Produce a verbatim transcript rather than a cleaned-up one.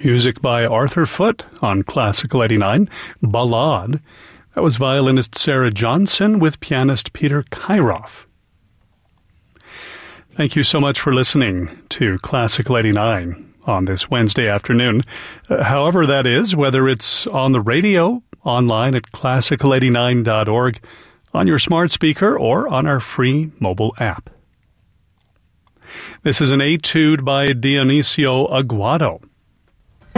Music by Arthur Foote on Classical eighty-nine. Ballade. That was violinist Sarah Johnson with pianist Peter Kairoff. Thank you so much for listening to Classical eighty-nine on this Wednesday afternoon. Uh, however that is, whether it's on the radio, online at classical eighty-nine dot org, on your smart speaker, or on our free mobile app. This is an etude by Dionisio Aguado.